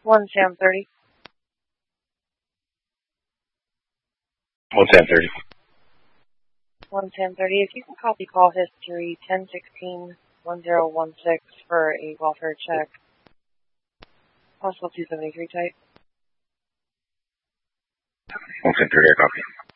1 Sam 30. 1 Sam 30. 1 Sam 30. If you can copy call history 1016-1016 for a welfare check. Possible 273 type. 1 Sam 30, I copy.